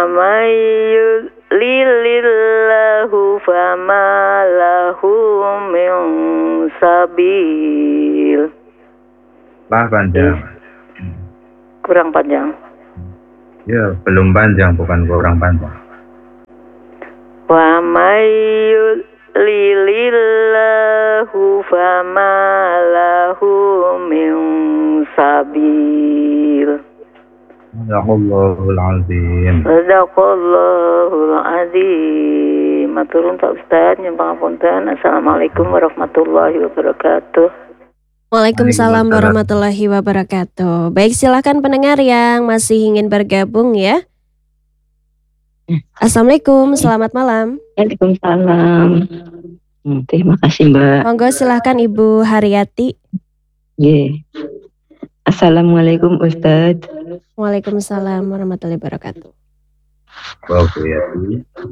may yudlilillahu fama lahu min sabil. Panjang. Kurang panjang. Ya, belum panjang, bukan kurang panjang. Wa may yudlilillahu fama lahu min sabil. Sadaqallahul azim. Sadaqallahul azim. Maturun tak Ustaz, nyumbang apunten. Assalamualaikum warahmatullahi wabarakatuh. Waalaikumsalam warahmatullahi wabarakatuh. Baik, silakan pendengar yang masih ingin bergabung ya. Assalamualaikum, selamat malam. Waalaikumsalam. Terima kasih Mbak. Monggo silahkan Ibu Haryati. Assalamualaikum Ustadz. Waalaikumsalam warahmatullahi wabarakatuh. Oke ya.